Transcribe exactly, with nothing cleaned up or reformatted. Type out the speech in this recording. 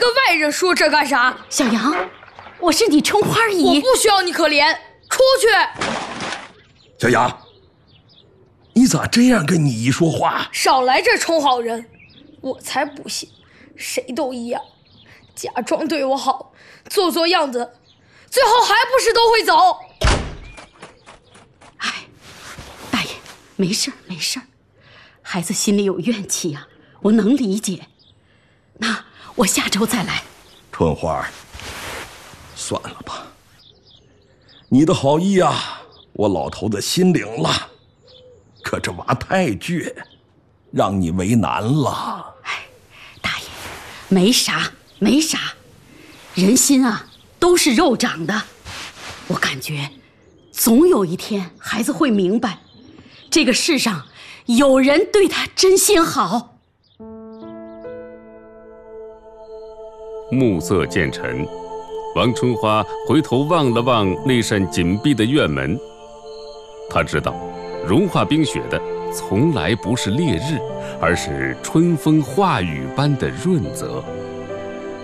外人说这干啥？ 小杨，我是你春花姨， 我不需要你可怜，出去！ 小杨，你咋这样跟你姨说话？ 少来这充好人，我才不信，谁都一样，假装对我好，做做样子，最后还不是都会走。 哎，大爷，没事儿没事儿，孩子心里有怨气呀、啊，我能理解。那我下周再来。 春花，算了吧，你的好意啊，我老头子心领了，可这娃太倔，让你为难了。 哎，大爷，没啥没啥，人心啊都是肉长的，我感觉总有一天孩子会明白，这个世上有人对他真心好。 暮色渐沉，王春花回头望了望那扇紧闭的院门，她知道融化冰雪的从来不是烈日，而是春风化雨般的润泽。